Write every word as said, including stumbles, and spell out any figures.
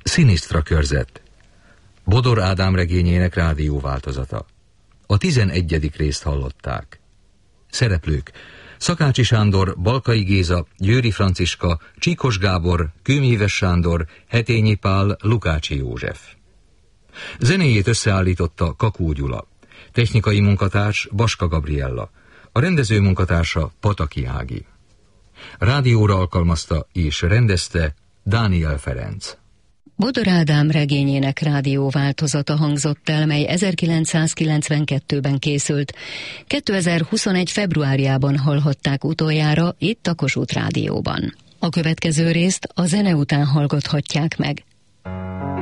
Szinisztra körzet. Bodor Ádám regényének rádióváltozata. A tizenegyedik részt hallották. Szereplők: Szakácsi Sándor, Balkai Géza, Győri Franciska, Csíkos Gábor, Kőmíves Sándor, Hetényi Pál, Lukácsi József. Zenéjét összeállította Kakó Gyula. Technikai munkatárs Baska Gabriella. A rendező munkatársa Pataki Ági. Rádióra alkalmazta és rendezte Dániel Ferenc. Bodor Ádám regényének rádióváltozata hangzott el, mely ezerkilencszázkilencvenkettőben készült. kétezer-huszonegy februárjában hallhatták utoljára itt a Kossuth Rádióban. A következő részt a zene után hallgathatják meg.